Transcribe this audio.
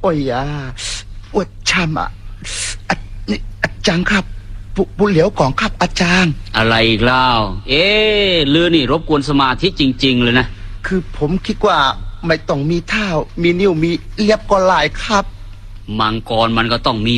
โอ้ยอวดช่ำอ่ะนี่อาจารย์ครับบุเหลียวก่องครับอาจารย์อะไรอีกเล่าลือนี่รบกวนสมาธิจริงๆเลยนะคือผมคิดว่าไม่ต้องมีเท้ามีนิ้วมีเล็บก็หลายครับมังกรมันก็ต้องมี